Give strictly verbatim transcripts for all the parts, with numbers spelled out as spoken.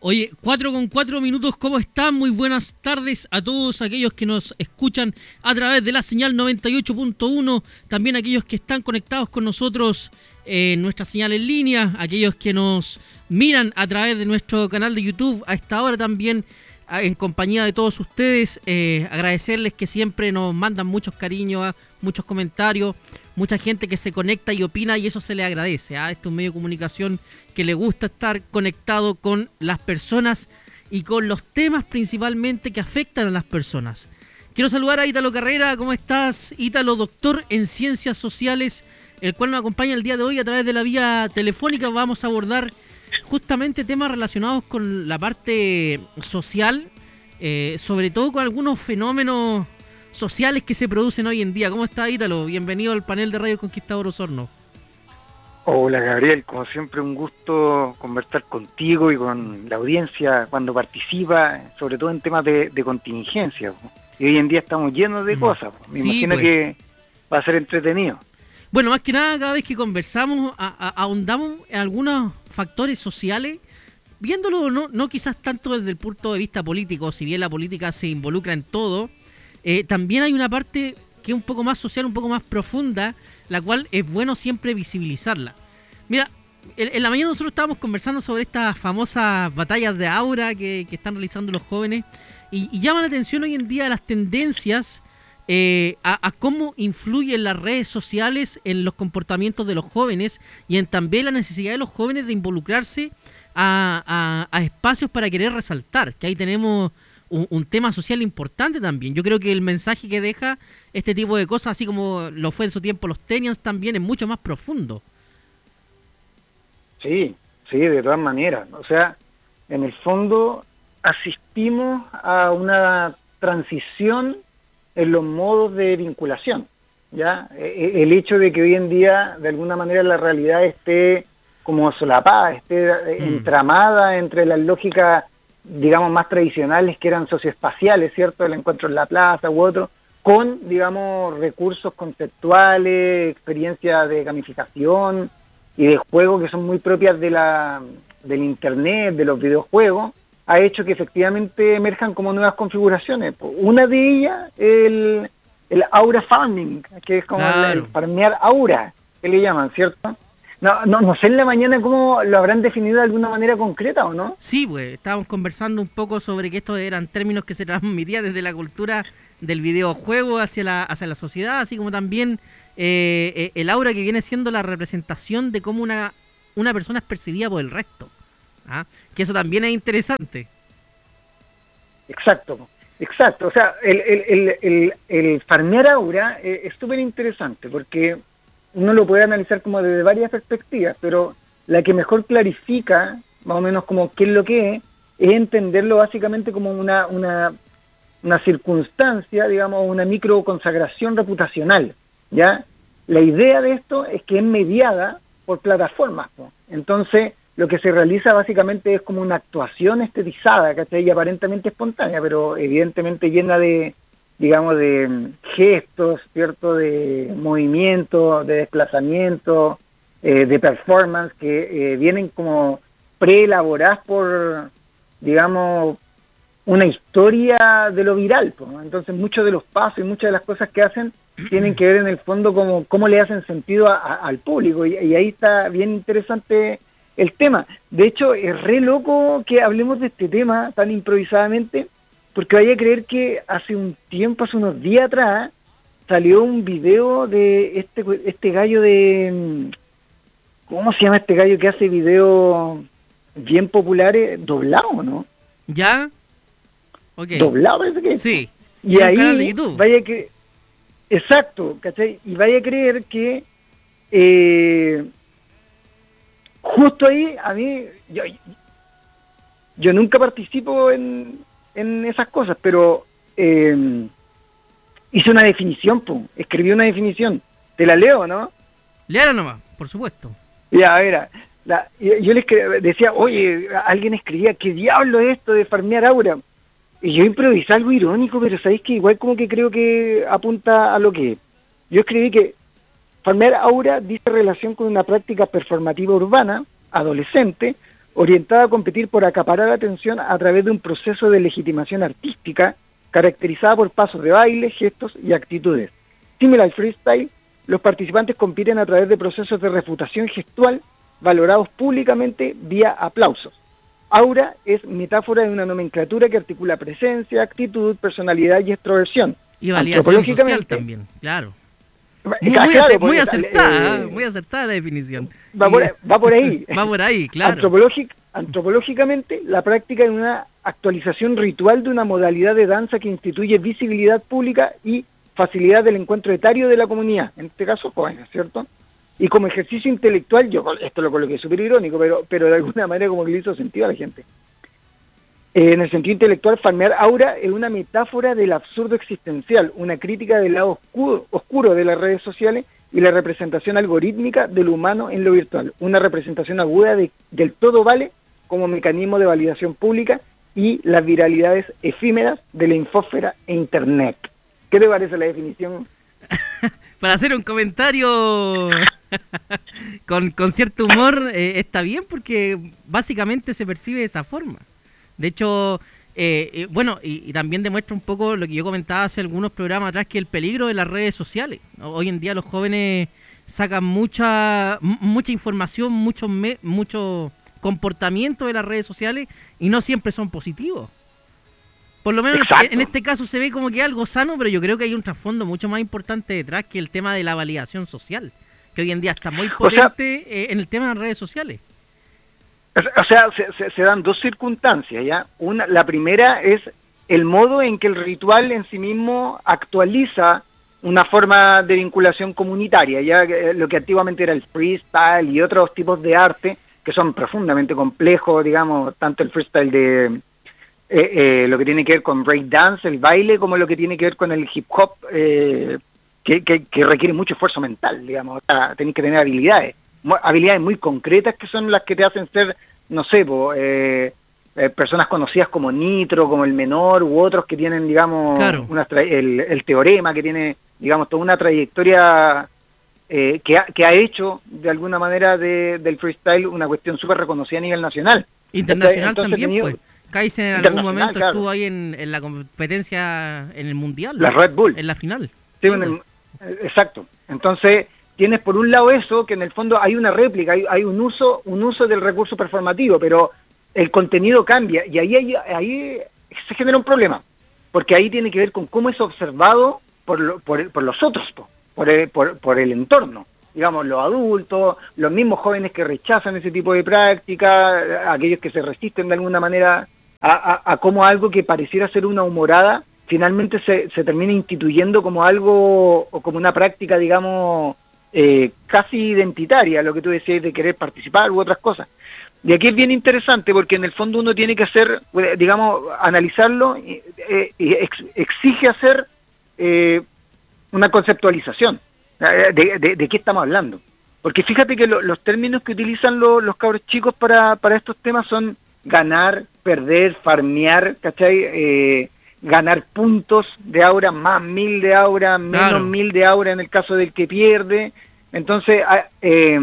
Oye, cuatro con cuatro minutos, ¿cómo están? Muy buenas tardes a todos aquellos que nos escuchan a través de la señal noventa y ocho punto uno, también aquellos que están conectados con nosotros en nuestra señal en línea, aquellos que nos miran a través de nuestro canal de YouTube a esta hora también, en compañía de todos ustedes, eh, agradecerles que siempre nos mandan muchos cariños, muchos comentarios, mucha gente que se conecta y opina y eso se le agradece. ¿eh? Este es un medio de comunicación que le gusta estar conectado con las personas y con los temas principalmente que afectan a las personas. Quiero saludar a Ítalo Carrera. ¿Cómo estás, Ítalo? Doctor en Ciencias Sociales, el cual nos acompaña el día de hoy a través de la vía telefónica. Vamos a abordar justamente temas relacionados con la parte social, eh, sobre todo con algunos fenómenos sociales que se producen hoy en día. ¿Cómo está, Ítalo? Bienvenido al panel de Radio Conquistador Osorno. Hola, Gabriel, como siempre un gusto conversar contigo y con la audiencia cuando participa, sobre todo en temas de, de contingencia. Y hoy en día estamos llenos de cosas. Me sí, imagino pues. que va a ser entretenido. Bueno, más que nada, cada vez que conversamos, a, a, ahondamos en algunos factores sociales, viéndolo no, no quizás tanto desde el punto de vista político, si bien la política se involucra en todo, eh, también hay una parte que es un poco más social, un poco más profunda, la cual es bueno siempre visibilizarla. Mira, en, en la mañana nosotros estábamos conversando sobre estas famosas batallas de aura que, que están realizando los jóvenes y, y llama la atención hoy en día las tendencias Eh, a, a cómo influyen las redes sociales en los comportamientos de los jóvenes y en también la necesidad de los jóvenes de involucrarse a, a, a espacios para querer resaltar, que ahí tenemos un, un tema social importante también. Yo creo que el mensaje que deja este tipo de cosas, así como lo fue en su tiempo los Tenians, también es mucho más profundo. Sí, sí, de todas maneras. O sea, en el fondo asistimos a una transición en los modos de vinculación, ¿ya? El hecho de que hoy en día, de alguna manera, la realidad esté como solapada, esté mm. entramada entre las lógicas, digamos, más tradicionales que eran socioespaciales, ¿cierto? El encuentro en la plaza u otro, con, digamos, recursos conceptuales, experiencias de gamificación y de juego que son muy propias de la del internet, de los videojuegos, ha hecho que efectivamente emerjan como nuevas configuraciones. Una de ellas, el, el aura farming, que es como claro. el, el farmear aura, que le llaman, ¿cierto? No, no, no sé en la mañana cómo lo habrán definido de alguna manera concreta, ¿o no? Sí, pues, estábamos conversando un poco sobre que estos eran términos que se transmitían desde la cultura del videojuego hacia la, hacia la sociedad, así como también eh, el aura, que viene siendo la representación de cómo una, una persona es percibida por el resto. ¿Ah? Que eso también es interesante. Exacto, exacto. O sea, el, el, el, el, el farmear aura eh, es súper interesante porque uno lo puede analizar como desde varias perspectivas, pero la que mejor clarifica más o menos como qué es lo que es, es entenderlo básicamente como una, una, una circunstancia, digamos, una micro consagración reputacional, ¿ya? La idea de esto es que es mediada por plataformas, ¿no? Entonces, lo que se realiza básicamente es como una actuación estetizada, ¿cachai? Y aparentemente espontánea, pero evidentemente llena de, digamos, de gestos, ¿cierto? De movimiento, de desplazamiento, eh, de performance, que eh, vienen como preelaboradas por, digamos, una historia de lo viral, ¿no? Entonces muchos de los pasos y muchas de las cosas que hacen tienen que ver en el fondo como cómo le hacen sentido a, a, al público, y, y ahí está bien interesante el tema. De hecho, es re loco que hablemos de este tema tan improvisadamente, porque vaya a creer que hace un tiempo, hace unos días atrás, salió un video de este este gallo de... ¿Cómo se llama este gallo que hace videos bien populares? Doblado, ¿no? ¿Ya? Okay. Doblado, parece que. Sí. Y, y ahí, canal de YouTube. Vaya que... Exacto, ¿cachai? Y vaya a creer que... Eh, justo ahí, a mí, yo, yo nunca participo en, en esas cosas, pero eh, hice una definición, po, escribí una definición. ¿Te la leo, no? Léala nomás, por supuesto. Ya, a ver, la, yo, yo les decía, oye, alguien escribía, ¿qué diablo es esto de farmear aura? Y yo improvisé algo irónico, pero sabéis que igual como que creo que apunta a lo que es. Yo escribí que farmear aura dice relación con una práctica performativa urbana, adolescente, orientada a competir por acaparar atención a través de un proceso de legitimación artística caracterizada por pasos de baile, gestos y actitudes. Similar al freestyle, los participantes compiten a través de procesos de refutación gestual valorados públicamente vía aplausos. Aura es metáfora de una nomenclatura que articula presencia, actitud, personalidad y extroversión. Y validación social también, claro. Muy, muy, claro, muy porque, acertada, eh, muy acertada la definición. Va por, va por ahí. Va por ahí, claro. Antropológic, antropológicamente, la práctica es una actualización ritual de una modalidad de danza que instituye visibilidad pública y facilidad del encuentro etario de la comunidad, en este caso jóvenes, ¿cierto? Y como ejercicio intelectual, yo esto lo coloqué súper irónico, pero, pero de alguna manera como que le hizo sentido a la gente. Eh, en el sentido intelectual, farmear aura es una metáfora del absurdo existencial, una crítica del lado oscuro, oscuro de las redes sociales y la representación algorítmica del humano en lo virtual, una representación aguda de, del todo vale como mecanismo de validación pública y las viralidades efímeras de la infósfera e internet. ¿Qué te parece la definición? Para hacer un comentario con, con cierto humor, eh, está bien porque básicamente se percibe de esa forma. De hecho, eh, eh, bueno, y, y también demuestra un poco lo que yo comentaba hace algunos programas atrás, que el peligro de las redes sociales. Hoy en día los jóvenes sacan mucha m- mucha información, mucho, me- mucho comportamiento de las redes sociales y no siempre son positivos. Por lo menos en, en este caso se ve como que algo sano, pero yo creo que hay un trasfondo mucho más importante detrás, que el tema de la validación social, que hoy en día está muy potente, o sea, eh, en el tema de las redes sociales. O sea, se, se, se dan dos circunstancias, ¿ya? Una, la primera es el modo en que el ritual en sí mismo actualiza una forma de vinculación comunitaria, ya lo que antiguamente era el freestyle y otros tipos de arte que son profundamente complejos, digamos, tanto el freestyle de eh, eh, lo que tiene que ver con breakdance, el baile, como lo que tiene que ver con el hip hop, eh, que, que, que requiere mucho esfuerzo mental, digamos, o sea, tenés que tener habilidades. habilidades muy concretas que son las que te hacen ser, no sé, po, eh, eh, personas conocidas como Nitro, como el Menor, u otros que tienen, digamos, claro. una tra- el, el Teorema, que tiene, digamos, toda una trayectoria eh, que, ha, que ha hecho, de alguna manera, de, del freestyle una cuestión súper reconocida a nivel nacional. Internacional Entonces, también, tenido, pues. Kaizen en algún momento claro. estuvo ahí en, en la competencia, en el Mundial. La Red Bull. En la final. Sí, sí, en el, exacto. Entonces tienes por un lado eso, que en el fondo hay una réplica, hay, hay un uso un uso del recurso performativo, pero el contenido cambia, y ahí, ahí, ahí se genera un problema, porque ahí tiene que ver con cómo es observado por, lo, por, por los otros, por el, por, por el entorno, digamos, los adultos, los mismos jóvenes que rechazan ese tipo de práctica, aquellos que se resisten de alguna manera a, a, a cómo algo que pareciera ser una humorada, finalmente se, se termina instituyendo como algo, o como una práctica, digamos, Eh, casi identitaria, lo que tú decías de querer participar u otras cosas. Y aquí es bien interesante porque en el fondo uno tiene que hacer, digamos, analizarlo y, eh, y ex, exige hacer eh, una conceptualización de, de, de qué estamos hablando. Porque fíjate que lo, los términos que utilizan lo, los cabros chicos para, para estos temas son ganar, perder, farmear, ¿cachai? Eh, ganar puntos de aura, más mil de aura, menos claro. mil de aura en el caso del que pierde. Entonces, eh,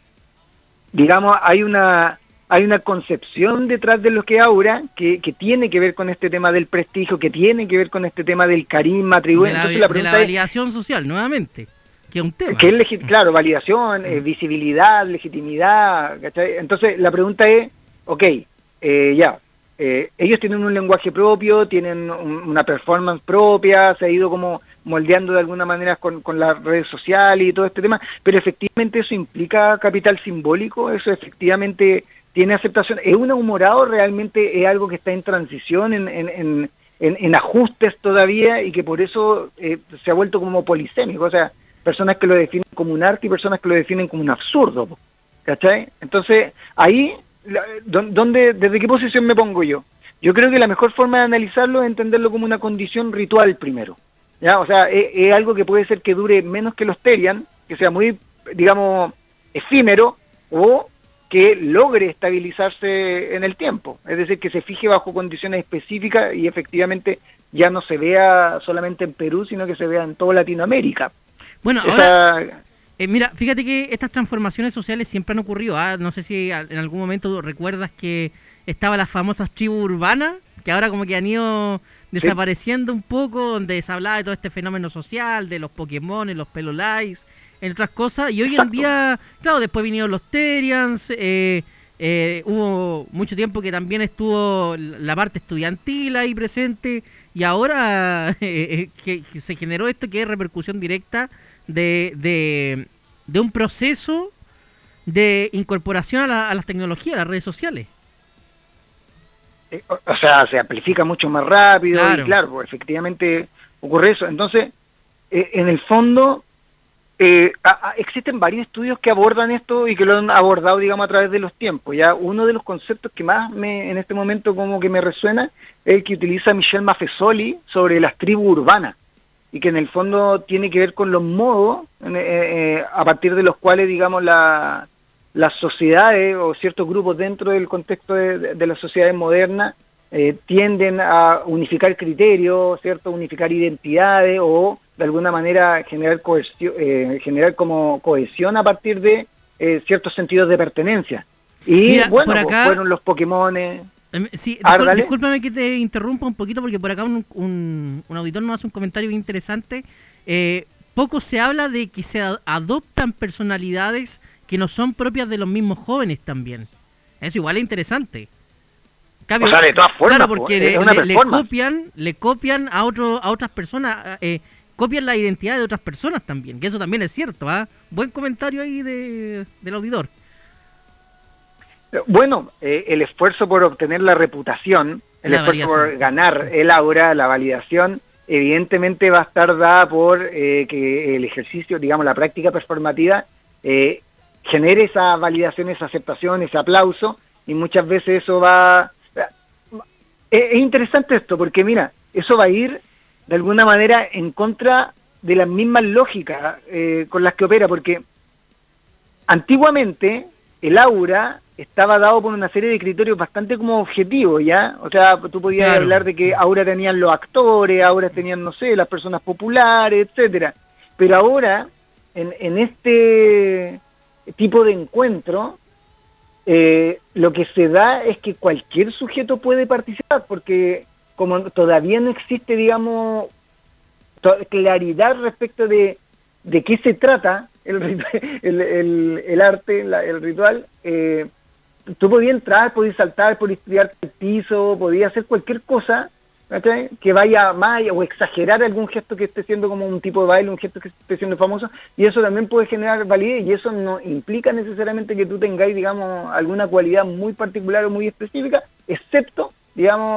digamos, hay una hay una concepción detrás de lo que es aura que, que tiene que ver con este tema del prestigio, que tiene que ver con este tema del carisma, atribuir. De la, Entonces, la, de la validación es, social, nuevamente, que es un tema. Que es, legi- claro, validación, eh, visibilidad, legitimidad, ¿cachai? Entonces, la pregunta es, ok, eh, ya, Eh, ellos tienen un lenguaje propio, tienen un, una performance propia, se ha ido como moldeando de alguna manera con, con las redes sociales y todo este tema, pero efectivamente eso implica capital simbólico, eso efectivamente tiene aceptación. ¿Es un humorado? ¿Realmente es algo que está en transición, en, en, en, en, en ajustes todavía, y que por eso eh, se ha vuelto como polisémico? O sea, personas que lo definen como un arte y personas que lo definen como un absurdo, ¿cachai? Entonces, ahí... ¿Dónde, ¿Desde qué posición me pongo yo? Yo creo que la mejor forma de analizarlo es entenderlo como una condición ritual primero, ¿ya? O sea, es, es algo que puede ser que dure menos que los Terian, que sea muy, digamos, efímero, o que logre estabilizarse en el tiempo, es decir, que se fije bajo condiciones específicas y efectivamente ya no se vea solamente en Perú, sino que se vea en toda Latinoamérica. Bueno, Esa... ahora... Eh, mira, fíjate que estas transformaciones sociales siempre han ocurrido. ¿ah? No sé si en algún momento recuerdas que estaban las famosas tribus urbanas, que ahora como que han ido desapareciendo un poco, donde se hablaba de todo este fenómeno social, de los Pokémon, los Pelolais, entre otras cosas. Y hoy Exacto. en día, claro, después vinieron los Terians, eh, eh, hubo mucho tiempo que también estuvo la parte estudiantil ahí presente, y ahora eh, que, que se generó esto que es repercusión directa de, de, de un proceso de incorporación a, la, a las tecnologías, a las redes sociales. O, o sea, se amplifica mucho más rápido, claro. y claro, pues, efectivamente ocurre eso. Entonces, eh, en el fondo, eh, a, a, existen varios estudios que abordan esto y que lo han abordado, digamos, a través de los tiempos. Ya uno de los conceptos que más me, en este momento como que me resuena es el que utiliza Michel Maffesoli sobre las tribus urbanas, y que en el fondo tiene que ver con los modos eh, eh, a partir de los cuales, digamos, la, las sociedades o ciertos grupos dentro del contexto de, de, de las sociedades modernas eh, tienden a unificar criterios, ¿cierto? Unificar identidades o de alguna manera generar cohesión, eh, generar como cohesión a partir de eh, ciertos sentidos de pertenencia. Y Mira, bueno, por acá, fueron los Pokémones. Sí, discul discúlpame que te interrumpa un poquito, porque por acá un, un, un auditor nos hace un comentario bien interesante. Eh, poco se habla de que se adoptan personalidades que no son propias de los mismos jóvenes también. Eso igual es interesante. Cambio, o sea, de todas formas, claro, porque le, le, le copian, le copian a otro, a otras personas, eh, copian la identidad de otras personas también, que eso también es cierto. ¿eh? Buen comentario ahí de, del auditor. Bueno, eh, el esfuerzo por obtener la reputación, el la esfuerzo validación. por ganar el aura, la validación, evidentemente va a estar dada por eh, que el ejercicio, digamos, la práctica performativa, eh, genere esa validación, esa aceptación, ese aplauso, y muchas veces eso va... Es, es interesante esto, porque mira, eso va a ir de alguna manera en contra de las mismas lógicas eh, con las que opera, porque antiguamente el aura estaba dado por una serie de criterios bastante como objetivos, ¿ya? O sea, tú podías claro. hablar de que ahora tenían los actores, ahora tenían, no sé, las personas populares, etcétera. Pero ahora, en, en este tipo de encuentro, eh, lo que se da es que cualquier sujeto puede participar, porque como todavía no existe, digamos, claridad respecto de, de qué se trata el, el, el, el arte, la, el ritual, eh, tú podías entrar, podías saltar, podías tirarte al piso, podías hacer cualquier cosa, ¿okay? Que vaya más o exagerar algún gesto que esté siendo como un tipo de baile, un gesto que esté siendo famoso, y eso también puede generar validez, y eso no implica necesariamente que tú tengáis, digamos, alguna cualidad muy particular o muy específica, excepto, digamos,